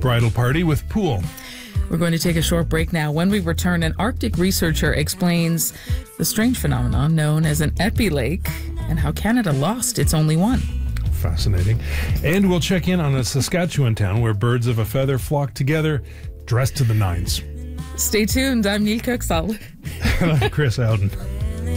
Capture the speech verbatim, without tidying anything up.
bridal party with pool. We're going to take a short break now. When we return, an Arctic researcher explains the strange phenomenon known as an epilake and how Canada lost its only one. Fascinating. And we'll check in on a Saskatchewan town where birds of a feather flock together, dressed to the nines. Stay tuned. I'm Neil Coxall. And I'm Chris Alden.